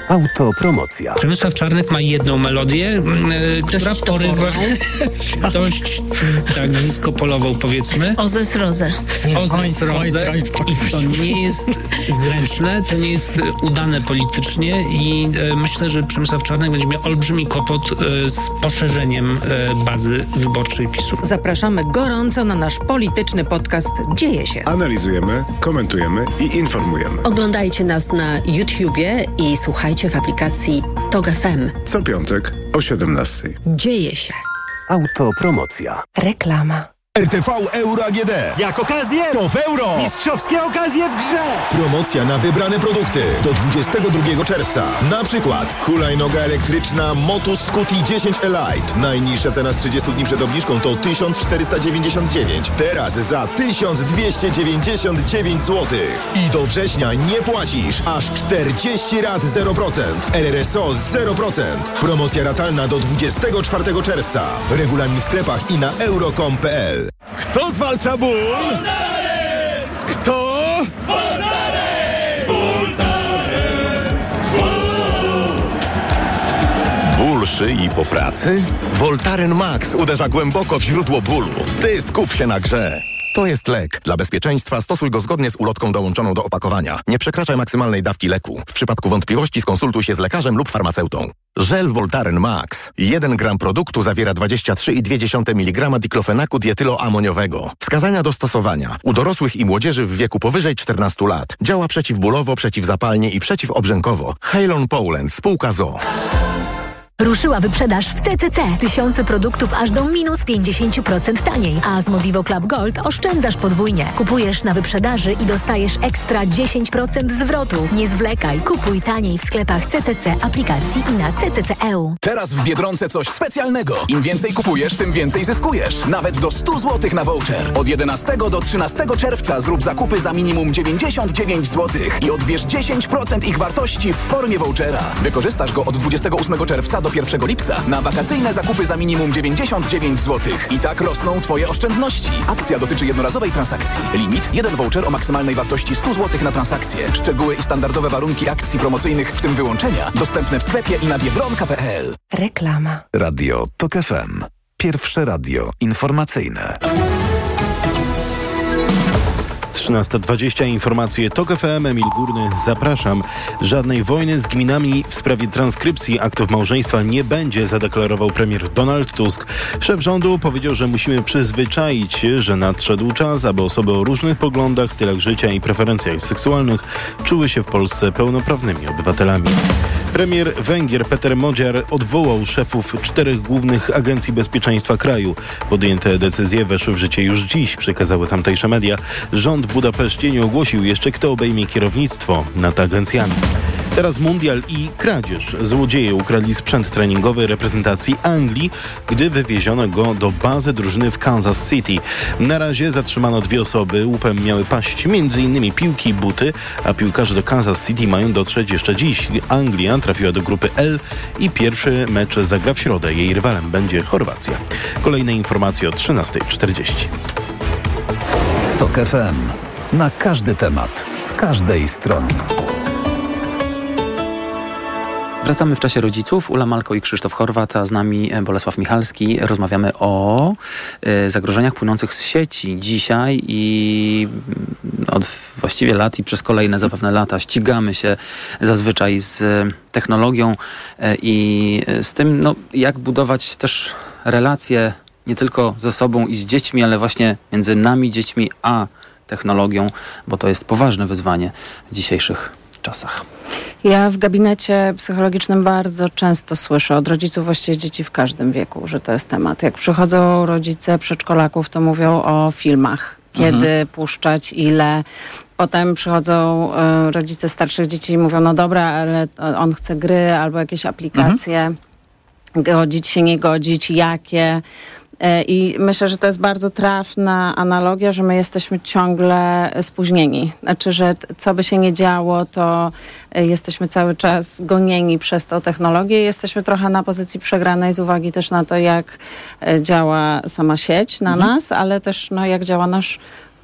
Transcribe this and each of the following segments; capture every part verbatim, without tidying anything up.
Autopromocja. Przemysław Czarnek ma jedną melodię, yy, która porywa dość tak disco-polową, powiedzmy. Ozes Roze. Ozes Roze. I to nie jest zręczne, to nie jest udane politycznie i yy, myślę, że Przemysław Czarnek będzie miał olbrzymi kłopot yy, z poszerzeniem yy, bazy wyborczej PiSu. Zapraszamy gorąco na nasz polityczny podcast Dzieje się. Analizujemy, komentujemy i informujemy. Oglądajcie nas na YouTubie i słuchajcie w aplikacji Tok F M. Co piątek o siedemnastej. Dzieje się. Autopromocja. Reklama. R T V Euro A G D. Jak okazję, to w euro. Mistrzowskie okazje w grze. Promocja na wybrane produkty do dwudziestego drugiego czerwca. Na przykład hulajnoga elektryczna Motus Scuti dziesięć Elite. Najniższa cena z trzydziestu dni przed obniżką to tysiąc czterysta dziewięćdziesiąt dziewięć. Teraz za tysiąc dwieście dziewięćdziesiąt dziewięć złotych. I do września nie płacisz aż czterdzieści rat zero procent. R R S O zero procent. Promocja ratalna do dwudziestego czwartego czerwca. Regulamin w sklepach i na euro kropka com kropka p l. Kto zwalcza ból? Voltaren! Kto? Voltaren! Voltaren! Ból szyi po pracy? Voltaren Max uderza głęboko w źródło bólu. Ty skup się na grze. To jest lek. Dla bezpieczeństwa stosuj go zgodnie z ulotką dołączoną do opakowania. Nie przekraczaj maksymalnej dawki leku. W przypadku wątpliwości skonsultuj się z lekarzem lub farmaceutą. Żel Voltaren Max. jeden gram produktu zawiera dwadzieścia trzy i dwie dziesiąte miligrama diklofenaku dietyloamoniowego. Wskazania do stosowania. U dorosłych i młodzieży w wieku powyżej czternastu lat. Działa przeciwbólowo, przeciwzapalnie i przeciwobrzękowo. Halon Poland. Spółka z o o. Ruszyła wyprzedaż w T C C. Tysiące produktów aż do minus pięćdziesiąt procent taniej. A z Modivo Club Gold oszczędzasz podwójnie. Kupujesz na wyprzedaży i dostajesz ekstra dziesięć procent zwrotu. Nie zwlekaj. Kupuj taniej w sklepach C C C, aplikacji i na C C C kropka e u. Teraz w Biedronce coś specjalnego. Im więcej kupujesz, tym więcej zyskujesz. Nawet do stu złotych na voucher. Od jedenastego do trzynastego czerwca zrób zakupy za minimum dziewięćdziesiąt dziewięć złotych i odbierz dziesięć procent ich wartości w formie vouchera. Wykorzystasz go od dwudziestego ósmego czerwca do pierwszego lipca na wakacyjne zakupy za minimum dziewięćdziesiąt dziewięć złotych. I tak rosną Twoje oszczędności. Akcja dotyczy jednorazowej transakcji. Limit jeden voucher o maksymalnej wartości stu złotych na transakcję. Szczegóły i standardowe warunki akcji promocyjnych, w tym wyłączenia, dostępne w sklepie i na biedronka kropka p l. Reklama. Radio Tok F M. Pierwsze radio informacyjne. trzynasta dwadzieścia. Informacje Tok F M. Emil Górny, zapraszam. Żadnej wojny z gminami w sprawie transkrypcji aktów małżeństwa nie będzie, zadeklarował premier Donald Tusk. Szef rządu powiedział, że musimy przyzwyczaić się, że nadszedł czas, aby osoby o różnych poglądach, stylach życia i preferencjach seksualnych czuły się w Polsce pełnoprawnymi obywatelami. Premier Węgier Peter Modziar odwołał szefów czterech głównych agencji bezpieczeństwa kraju. Podjęte decyzje weszły w życie już dziś, przekazały tamtejsze media. Rząd w Budapeszcie nie ogłosił jeszcze, kto obejmie kierownictwo nad agencjami. Teraz mundial i kradzież. Złodzieje ukradli sprzęt treningowy reprezentacji Anglii, gdy wywieziono go do bazy drużyny w Kansas City. Na razie zatrzymano dwie osoby. Łupem miały paść między innymi piłki i buty, a piłkarze do Kansas City mają dotrzeć jeszcze dziś. Anglia trafiła do grupy L i pierwszy mecz zagra w środę. Jej rywalem będzie Chorwacja. Kolejne informacje o trzynasta czterdzieści. Tok F M. Na każdy temat, z każdej strony. Wracamy w czasie rodziców. Ula Malko i Krzysztof Horwat, a z nami Bolesław Michalski. Rozmawiamy o y, zagrożeniach płynących z sieci. Dzisiaj i od właściwie lat i przez kolejne zapewne lata ścigamy się zazwyczaj z y, technologią y, i z tym, no, jak budować też relacje nie tylko ze sobą i z dziećmi, ale właśnie między nami, dziećmi, a technologią, bo to jest poważne wyzwanie w dzisiejszych czasach. Ja w gabinecie psychologicznym bardzo często słyszę od rodziców, właściwie dzieci w każdym wieku, że to jest temat. Jak przychodzą rodzice przedszkolaków, to mówią o filmach. Kiedy mhm. puszczać, ile. Potem przychodzą y, rodzice starszych dzieci i mówią, no dobra, ale on chce gry albo jakieś aplikacje. Mhm. Godzić się, nie godzić, jakie. I myślę, że to jest bardzo trafna analogia, że my jesteśmy ciągle spóźnieni. Znaczy, że co by się nie działo, to jesteśmy cały czas gonieni przez tą technologię. Jesteśmy trochę na pozycji przegranej z uwagi też na to, jak działa sama sieć na mhm. nas, ale też no, jak działa nasz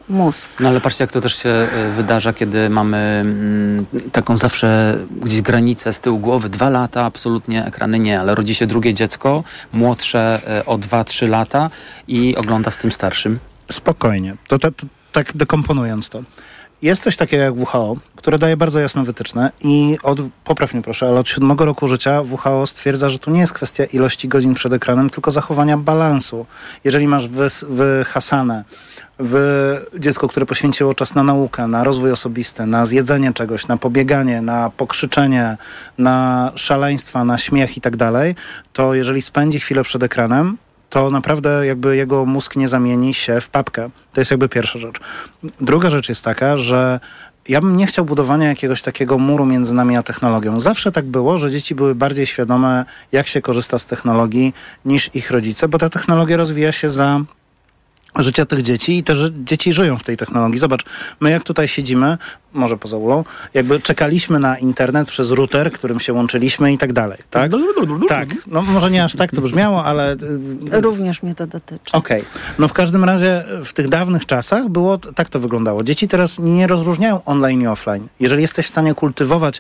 mózg. No ale patrzcie, jak to też się wydarza, kiedy mamy mm, taką zawsze gdzieś granicę z tyłu głowy. Dwa lata, absolutnie ekrany nie, ale rodzi się drugie dziecko, młodsze o dwa, trzy lata i ogląda z tym starszym. Spokojnie. To, to, to tak dekomponując to. Jest coś takiego jak W H O, które daje bardzo jasne wytyczne i od, popraw mnie proszę, ale od siódmego roku życia W H O stwierdza, że tu nie jest kwestia ilości godzin przed ekranem, tylko zachowania balansu. Jeżeli masz wyhasane w dziecko, które poświęciło czas na naukę, na rozwój osobisty, na zjedzenie czegoś, na pobieganie, na pokrzyczenie, na szaleństwa, na śmiech i tak dalej, to jeżeli spędzi chwilę przed ekranem, to naprawdę jakby jego mózg nie zamieni się w papkę. To jest jakby pierwsza rzecz. Druga rzecz jest taka, że ja bym nie chciał budowania jakiegoś takiego muru między nami a technologią. Zawsze tak było, że dzieci były bardziej świadome, jak się korzysta z technologii niż ich rodzice, bo ta technologia rozwija się za życia tych dzieci i te ży- dzieci żyją w tej technologii. Zobacz, my jak tutaj siedzimy, może poza Ulą, jakby czekaliśmy na internet przez router, którym się łączyliśmy i tak dalej, tak? Tak, no może nie aż tak to brzmiało, ale... Również mnie to dotyczy. Okej, okay. No w każdym razie w tych dawnych czasach było, tak to wyglądało. Dzieci teraz nie rozróżniają online i offline. Jeżeli jesteś w stanie kultywować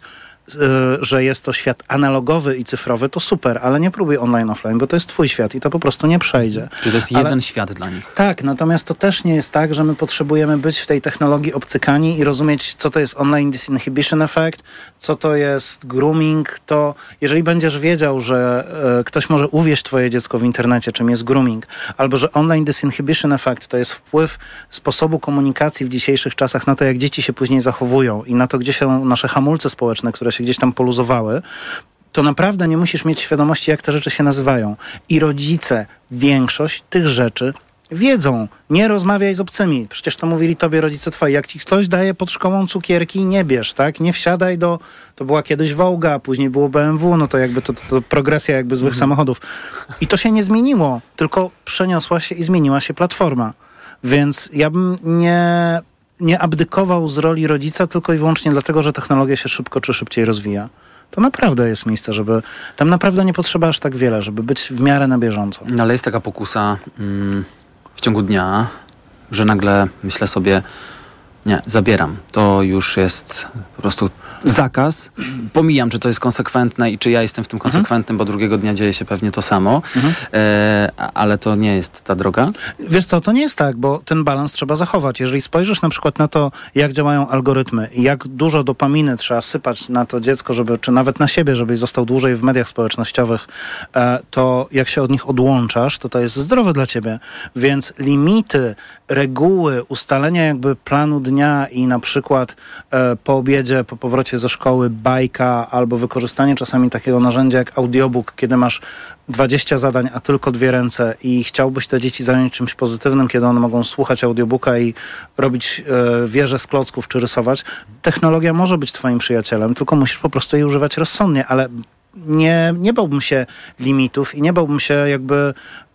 że jest to świat analogowy i cyfrowy, to super, ale nie próbuj online, offline, bo to jest twój świat i to po prostu nie przejdzie. Czyli to jest ale... jeden świat dla nich. Tak, natomiast to też nie jest tak, że my potrzebujemy być w tej technologii obcykani i rozumieć, co to jest online disinhibition effect, co to jest grooming, to jeżeli będziesz wiedział, że e, ktoś może uwieść twoje dziecko w internecie, czym jest grooming, albo że online disinhibition effect to jest wpływ sposobu komunikacji w dzisiejszych czasach na to, jak dzieci się później zachowują i na to, gdzie są nasze hamulce społeczne, które się gdzieś tam poluzowały, to naprawdę nie musisz mieć świadomości, jak te rzeczy się nazywają. I rodzice większość tych rzeczy wiedzą. Nie rozmawiaj z obcymi. Przecież to mówili tobie rodzice twoi. Jak ci ktoś daje pod szkołą cukierki, nie bierz, tak? Nie wsiadaj do... To była kiedyś Wołga, później było B M W, no to jakby to, to, to progresja jakby złych mhm. samochodów. I to się nie zmieniło, tylko przeniosła się i zmieniła się platforma. Więc ja bym nie... nie abdykował z roli rodzica tylko i wyłącznie dlatego, że technologia się szybko czy szybciej rozwija. To naprawdę jest miejsce, żeby... Tam naprawdę nie potrzeba aż tak wiele, żeby być w miarę na bieżąco. No ale jest taka pokusa mm, w ciągu dnia, że nagle myślę sobie, nie, zabieram. To już jest po prostu zakaz. Pomijam, czy to jest konsekwentne i czy ja jestem w tym konsekwentnym, mhm. bo drugiego dnia dzieje się pewnie to samo. Mhm. E, ale to nie jest ta droga. Wiesz co, to nie jest tak, bo ten balans trzeba zachować. Jeżeli spojrzysz na przykład na to, jak działają algorytmy i jak dużo dopaminy trzeba sypać na to dziecko, żeby, czy nawet na siebie, żebyś został dłużej w mediach społecznościowych, e, to jak się od nich odłączasz, to to jest zdrowe dla ciebie. Więc limity, reguły, ustalenia jakby planu dnia i na przykład e, po obiedzie, po powrocie ze szkoły bajka albo wykorzystanie czasami takiego narzędzia jak audiobook, kiedy masz dwadzieścia zadań, a tylko dwie ręce i chciałbyś te dzieci zająć czymś pozytywnym, kiedy one mogą słuchać audiobooka i robić e, wieże z klocków czy rysować. Technologia może być twoim przyjacielem, tylko musisz po prostu jej używać rozsądnie, ale nie, nie bałbym się limitów i nie bałbym się jakby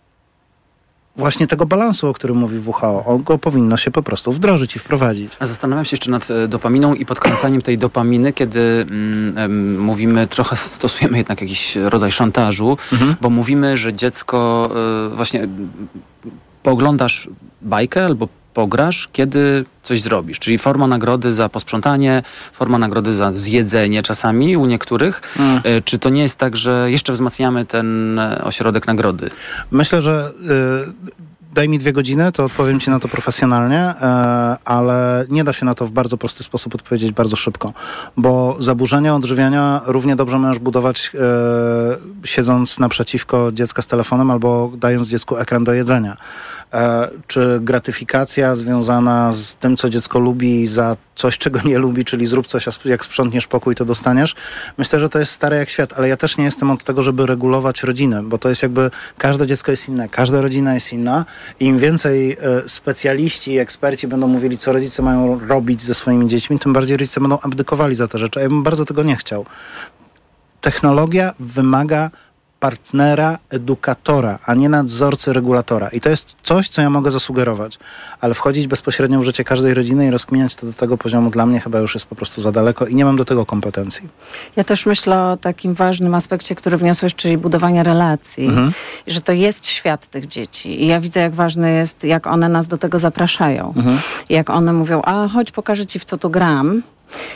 właśnie tego balansu, o którym mówi W H O. On go powinno się po prostu wdrożyć i wprowadzić. A zastanawiam się jeszcze nad dopaminą i podkręcaniem tej dopaminy, kiedy mm, mówimy, trochę stosujemy jednak jakiś rodzaj szantażu, mhm. bo mówimy, że dziecko y, właśnie pooglądasz bajkę albo pograsz, kiedy coś zrobisz. Czyli forma nagrody za posprzątanie, forma nagrody za zjedzenie czasami u niektórych. Mm. Y, czy to nie jest tak, że jeszcze wzmacniamy ten ośrodek nagrody? Myślę, że y, daj mi dwie godziny, to odpowiem ci na to profesjonalnie, y, ale nie da się na to w bardzo prosty sposób odpowiedzieć bardzo szybko, bo zaburzenia odżywiania równie dobrze możesz budować y, siedząc naprzeciwko dziecka z telefonem albo dając dziecku ekran do jedzenia. Czy gratyfikacja związana z tym, co dziecko lubi za coś, czego nie lubi, czyli zrób coś, a jak sprzątniesz pokój, to dostaniesz. Myślę, że to jest stare jak świat, ale ja też nie jestem od tego, żeby regulować rodzinę, bo to jest jakby, każde dziecko jest inne, każda rodzina jest inna i im więcej specjaliści i eksperci będą mówili, co rodzice mają robić ze swoimi dziećmi, tym bardziej rodzice będą abdykowali za te rzeczy, a ja bym bardzo tego nie chciał. Technologia wymaga partnera, edukatora, a nie nadzorcy, regulatora. I to jest coś, co ja mogę zasugerować. Ale wchodzić bezpośrednio w życie każdej rodziny i rozkminiać to do tego poziomu dla mnie chyba już jest po prostu za daleko i nie mam do tego kompetencji. Ja też myślę o takim ważnym aspekcie, który wniosłeś, czyli budowania relacji. Mhm. Że to jest świat tych dzieci. I ja widzę, jak ważne jest, jak one nas do tego zapraszają. Mhm. Jak one mówią, a chodź, pokażę ci, w co tu gram.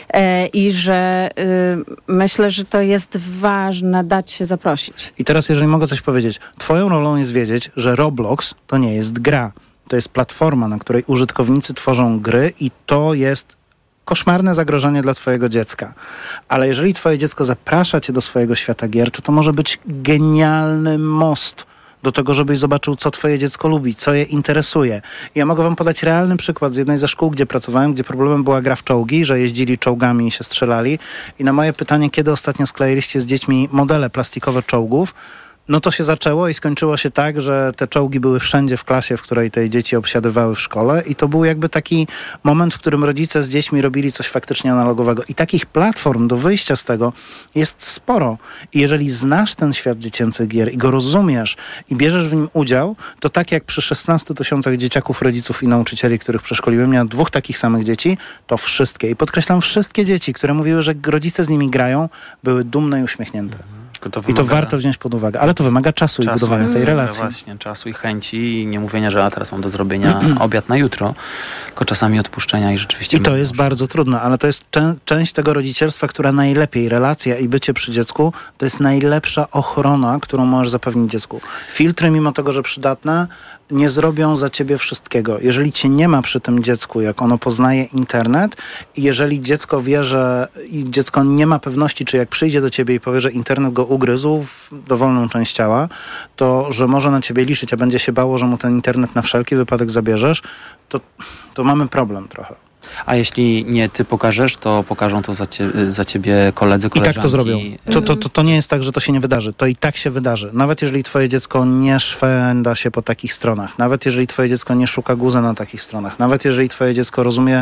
I że y, myślę, że to jest ważne dać się zaprosić. I teraz, jeżeli mogę coś powiedzieć, twoją rolą jest wiedzieć, że Roblox to nie jest gra. To jest platforma, na której użytkownicy tworzą gry i to jest koszmarne zagrożenie dla twojego dziecka. Ale jeżeli twoje dziecko zaprasza cię do swojego świata gier, to to może być genialny most do tego, żebyś zobaczył, co twoje dziecko lubi, co je interesuje. I ja mogę wam podać realny przykład z jednej ze szkół, gdzie pracowałem, gdzie problemem była gra w czołgi, że jeździli czołgami i się strzelali. I na moje pytanie, kiedy ostatnio skleiliście z dziećmi modele plastikowe czołgów, no to się zaczęło i skończyło się tak, że te czołgi były wszędzie w klasie, w której te dzieci obsiadywały w szkole i to był jakby taki moment, w którym rodzice z dziećmi robili coś faktycznie analogowego. I takich platform do wyjścia z tego jest sporo. I jeżeli znasz ten świat dziecięcych gier i go rozumiesz i bierzesz w nim udział, to tak jak przy szesnastu tysiącach dzieciaków, rodziców i nauczycieli, których przeszkoliłem, miałem dwóch takich samych dzieci, to wszystkie. I podkreślam, wszystkie dzieci, które mówiły, że rodzice z nimi grają, były dumne i uśmiechnięte. To I to warto wziąć pod uwagę, ale to wymaga czasu, czasu i budowania tej relacji. Właśnie, czasu i chęci i nie mówienia, że a teraz mam do zrobienia obiad na jutro, tylko czasami odpuszczenia i rzeczywiście... I to jest bardzo trudne, ale to jest czę- część tego rodzicielstwa, która najlepiej, relacja i bycie przy dziecku, to jest najlepsza ochrona, którą możesz zapewnić dziecku. Filtry, mimo tego, że przydatne, nie zrobią za ciebie wszystkiego. Jeżeli cię nie ma przy tym dziecku, jak ono poznaje internet i jeżeli dziecko wie, że i dziecko nie ma pewności, czy jak przyjdzie do ciebie i powie, że internet go ugryzł w dowolną część ciała, to że może na ciebie liczyć, a będzie się bało, że mu ten internet na wszelki wypadek zabierzesz, to, to mamy problem trochę. A jeśli nie ty pokażesz, to pokażą to za, cie, za ciebie koledzy, koleżanki. I tak to zrobią. To, to, to, to nie jest tak, że to się nie wydarzy. To i tak się wydarzy. Nawet jeżeli twoje dziecko nie szwenda się po takich stronach, nawet jeżeli twoje dziecko nie szuka guza na takich stronach, nawet jeżeli twoje dziecko rozumie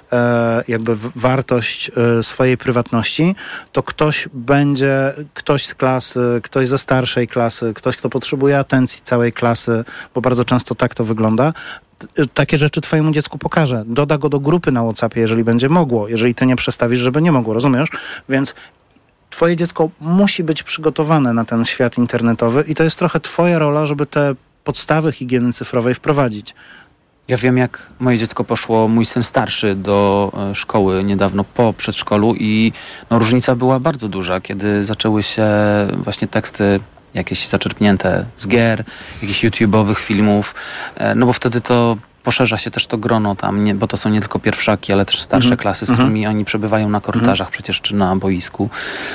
e, jakby wartość e, swojej prywatności, to ktoś będzie, ktoś z klasy, ktoś ze starszej klasy, ktoś, kto potrzebuje atencji całej klasy, bo bardzo często tak to wygląda, takie rzeczy twojemu dziecku pokaże. Doda go do grupy na WhatsAppie, jeżeli będzie mogło. Jeżeli ty nie przestawisz, żeby nie mogło, rozumiesz? Więc twoje dziecko musi być przygotowane na ten świat internetowy i to jest trochę twoja rola, żeby te podstawy higieny cyfrowej wprowadzić. Ja wiem, jak moje dziecko poszło, mój syn starszy, do szkoły niedawno po przedszkolu i no, różnica była bardzo duża, kiedy zaczęły się właśnie teksty jakieś zaczerpnięte z gier, jakichś YouTube'owych filmów, no bo wtedy to poszerza się też to grono tam, nie, bo to są nie tylko pierwszaki, ale też starsze mm-hmm. klasy, z którymi mm-hmm. oni przebywają na korytarzach mm-hmm. przecież, czy na boisku.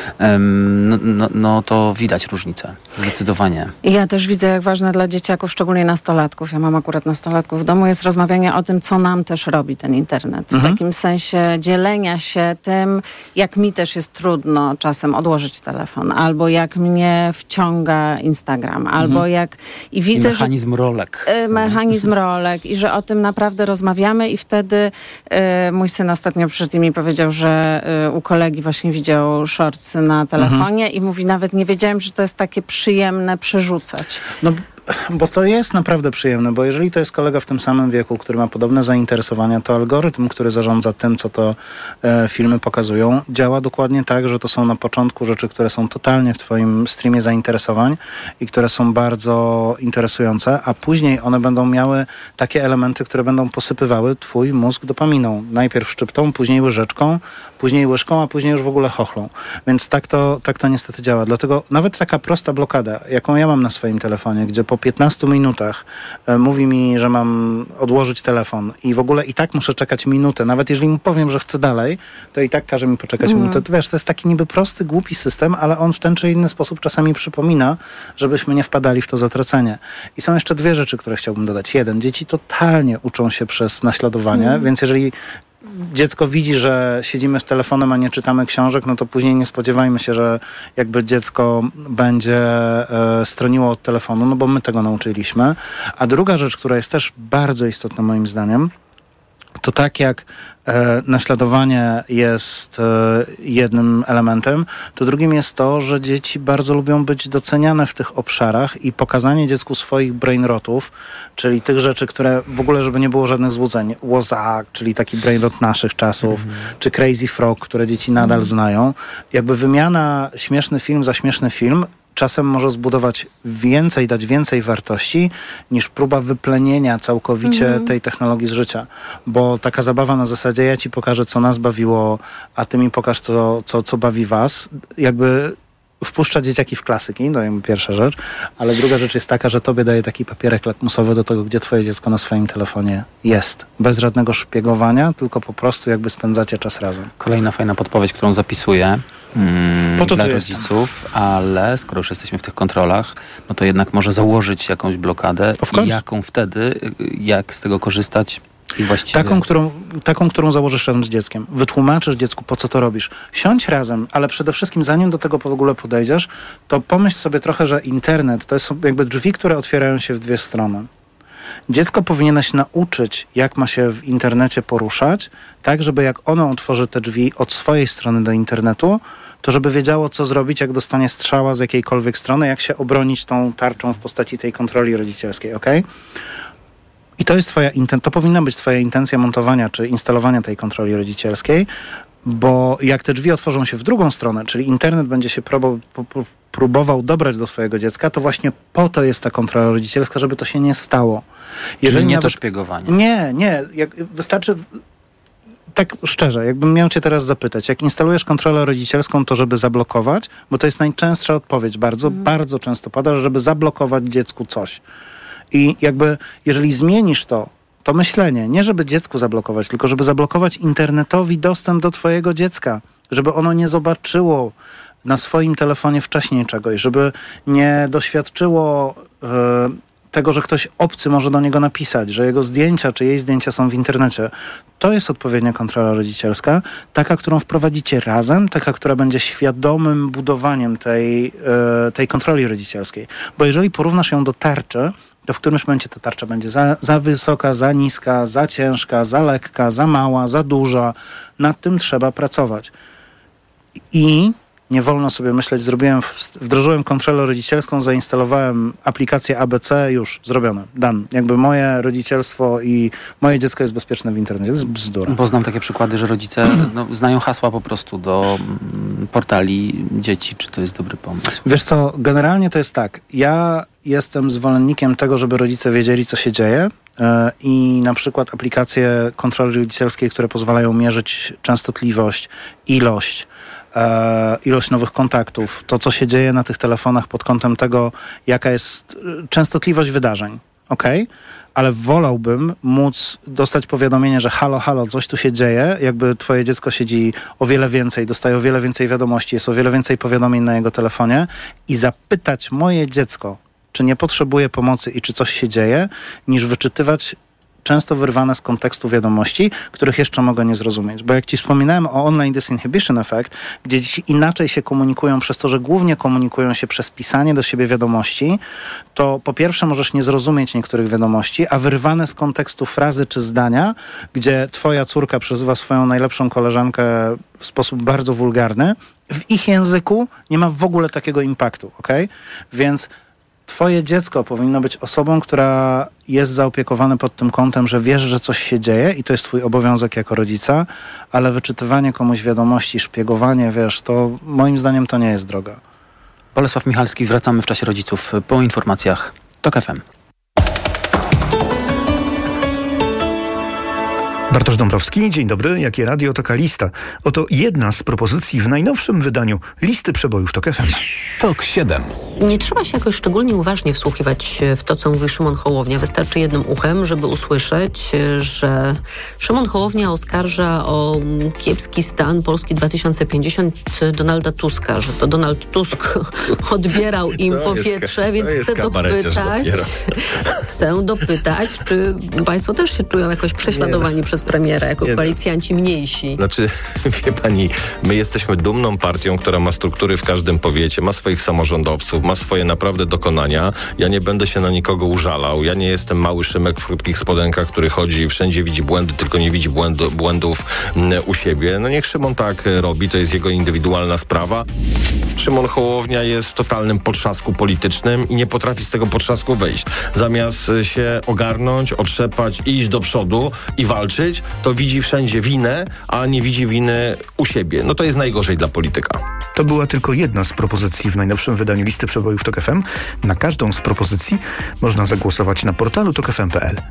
Um, no, no, no to widać różnicę, zdecydowanie. Ja też widzę, jak ważne dla dzieciaków, szczególnie nastolatków, ja mam akurat nastolatków w domu, jest rozmawianie o tym, co nam też robi ten internet. Mm-hmm. W takim sensie dzielenia się tym, jak mi też jest trudno czasem odłożyć telefon, albo jak mnie wciąga Instagram, albo mm-hmm. jak... I widzę, I mechanizm że, rolek. Y, mechanizm rolek i że o tym naprawdę rozmawiamy i wtedy y, mój syn ostatnio przyszedł i mi powiedział, że y, u kolegi właśnie widział shorts na telefonie mhm. i mówi, nawet nie wiedziałem, że to jest takie przyjemne przerzucać. No bo to jest naprawdę przyjemne, bo jeżeli to jest kolega w tym samym wieku, który ma podobne zainteresowania, to algorytm, który zarządza tym, co to e, filmy pokazują, działa dokładnie tak, że to są na początku rzeczy, które są totalnie w twoim streamie zainteresowań i które są bardzo interesujące, a później one będą miały takie elementy, które będą posypywały twój mózg dopaminą. Najpierw szczyptą, później łyżeczką, później łyżką, a później już w ogóle chochlą. Więc tak to, tak to niestety działa. Dlatego nawet taka prosta blokada, jaką ja mam na swoim telefonie, gdzie po piętnastu minutach e, mówi mi, że mam odłożyć telefon i w ogóle i tak muszę czekać minutę. Nawet jeżeli mu powiem, że chcę dalej, to i tak każe mi poczekać mm. minutę. To wiesz, to jest taki niby prosty, głupi system, ale on w ten czy inny sposób czasami przypomina, żebyśmy nie wpadali w to zatracenie. I są jeszcze dwie rzeczy, które chciałbym dodać. Jeden, dzieci totalnie uczą się przez naśladowanie, mm. więc jeżeli dziecko widzi, że siedzimy w telefonem, a nie czytamy książek, no to później nie spodziewajmy się, że jakby dziecko będzie e, stroniło od telefonu, no bo my tego nauczyliśmy. A druga rzecz, która jest też bardzo istotna moim zdaniem, to tak jak e, naśladowanie jest e, jednym elementem, to drugim jest to, że dzieci bardzo lubią być doceniane w tych obszarach i pokazanie dziecku swoich brainrotów, czyli tych rzeczy, które w ogóle, żeby nie było żadnych złudzeń, Łozak, czyli taki brainrot naszych czasów, mm. czy Crazy Frog, które dzieci nadal mm. znają. Jakby wymiana śmieszny film za śmieszny film czasem może zbudować więcej, dać więcej wartości niż próba wyplenienia całkowicie mm. tej technologii z życia. Bo taka zabawa na zasadzie ja ci pokażę, co nas bawiło, a ty mi pokaż, co, co, co bawi was, jakby wpuszcza dzieciaki w klasyki, to jakby pierwsza rzecz, ale druga rzecz jest taka, że tobie daje taki papierek lakmusowy do tego, gdzie twoje dziecko na swoim telefonie jest. Bez żadnego szpiegowania, tylko po prostu jakby spędzacie czas razem. Kolejna fajna podpowiedź, którą zapisuję mm, po to dla rodziców, ale skoro już jesteśmy w tych kontrolach, no to jednak może założyć jakąś blokadę i jaką wtedy, jak z tego korzystać. I właściwie... Taką którą, taką, którą założysz razem z dzieckiem. Wytłumaczysz dziecku, po co to robisz. Siądź razem, ale przede wszystkim zanim do tego w ogóle podejdziesz, to pomyśl sobie trochę, że internet to są jakby drzwi, które otwierają się w dwie strony. Dziecko powinieneś nauczyć, jak ma się w internecie poruszać, tak, żeby jak ono otworzy te drzwi od swojej strony do internetu, to żeby wiedziało, co zrobić, jak dostanie strzała z jakiejkolwiek strony, jak się obronić tą tarczą w postaci tej kontroli rodzicielskiej, okej? I to jest twoja inten- to powinna być twoja intencja montowania czy instalowania tej kontroli rodzicielskiej, bo jak te drzwi otworzą się w drugą stronę, czyli internet będzie się probo- próbował dobrać do twojego dziecka, to właśnie po to jest ta kontrola rodzicielska, żeby to się nie stało. Jeżeli nie nawet... to szpiegowanie. Nie, nie. Jak wystarczy... Tak szczerze, jakbym miał cię teraz zapytać, jak instalujesz kontrolę rodzicielską, to żeby zablokować, bo to jest najczęstsza odpowiedź, bardzo, mm. bardzo często pada, żeby zablokować dziecku coś. I jakby, jeżeli zmienisz to, to myślenie, nie żeby dziecku zablokować, tylko żeby zablokować internetowi dostęp do twojego dziecka, żeby ono nie zobaczyło na swoim telefonie wcześniej czegoś, żeby nie doświadczyło yy, tego, że ktoś obcy może do niego napisać, że jego zdjęcia czy jej zdjęcia są w internecie. To jest odpowiednia kontrola rodzicielska, taka, którą wprowadzicie razem, taka, która będzie świadomym budowaniem tej, yy, tej kontroli rodzicielskiej. Bo jeżeli porównasz ją do tarczy, to w którymś momencie ta tarcza będzie za, za wysoka, za niska, za ciężka, za lekka, za mała, za duża. Nad tym trzeba pracować. I nie wolno sobie myśleć, zrobiłem, wdrożyłem kontrolę rodzicielską, zainstalowałem aplikację A B C, już zrobione, done. Jakby moje rodzicielstwo i moje dziecko jest bezpieczne w internecie. To jest bzdura. Bo znam takie przykłady, że rodzice no, znają hasła po prostu do portali dzieci. Czy to jest dobry pomysł? Wiesz co, generalnie to jest tak. Ja jestem zwolennikiem tego, żeby rodzice wiedzieli, co się dzieje. I na przykład aplikacje kontroli rodzicielskiej, które pozwalają mierzyć częstotliwość, ilość, e, ilość nowych kontaktów, to co się dzieje na tych telefonach pod kątem tego, jaka jest częstotliwość wydarzeń, okej? Okay? Ale wolałbym móc dostać powiadomienie, że halo, halo, coś tu się dzieje, jakby twoje dziecko siedzi o wiele więcej, dostaje o wiele więcej wiadomości, jest o wiele więcej powiadomień na jego telefonie i zapytać moje dziecko, czy nie potrzebuje pomocy i czy coś się dzieje, niż wyczytywać często wyrwane z kontekstu wiadomości, których jeszcze mogę nie zrozumieć. Bo jak ci wspominałem o online disinhibition effect, gdzie dzieci inaczej się komunikują przez to, że głównie komunikują się przez pisanie do siebie wiadomości, to po pierwsze możesz nie zrozumieć niektórych wiadomości, a wyrwane z kontekstu frazy czy zdania, gdzie twoja córka przezywa swoją najlepszą koleżankę w sposób bardzo wulgarny, w ich języku nie ma w ogóle takiego impaktu, okej? Więc twoje dziecko powinno być osobą, która jest zaopiekowana pod tym kątem, że wiesz, że coś się dzieje i to jest twój obowiązek jako rodzica, ale wyczytywanie komuś wiadomości, szpiegowanie, wiesz, to moim zdaniem to nie jest droga. Bolesław Michalski, wracamy w czasie rodziców po informacjach TOK F M. Bartosz Dąbrowski, dzień dobry. Jakie radio, taka lista. Oto jedna z propozycji w najnowszym wydaniu listy przebojów TOK F M. TOK siedem. Nie trzeba się jakoś szczególnie uważnie wsłuchiwać w to, co mówi Szymon Hołownia. Wystarczy jednym uchem, żeby usłyszeć, że Szymon Hołownia oskarża o kiepski stan Polski dwa tysiące pięćdziesiąt Donalda Tuska, że to Donald Tusk odbierał im to powietrze, jest, więc chcę dopytać, chcę dopytać, czy państwo też się czują jakoś prześladowani przez przez premiera, jako Nie, koalicjanci mniejsi. Znaczy, wie pani, my jesteśmy dumną partią, która ma struktury w każdym powiecie, ma swoich samorządowców, ma swoje naprawdę dokonania. Ja nie będę się na nikogo użalał. Ja nie jestem mały Szymek w krótkich spodenkach, który chodzi i wszędzie widzi błędy, tylko nie widzi błędu, błędów m, u siebie. No niech Szymon tak robi, to jest jego indywidualna sprawa. Szymon Hołownia jest w totalnym potrzasku politycznym i nie potrafi z tego potrzasku wyjść. Zamiast się ogarnąć, otrzepać, iść do przodu i walczyć, to widzi wszędzie winę, a nie widzi winy u siebie. No to jest najgorzej dla polityka. To była tylko jedna z propozycji w najnowszym wydaniu Listy Przebojów Tok F M. Na każdą z propozycji można zagłosować na portalu tok f m kropka p l.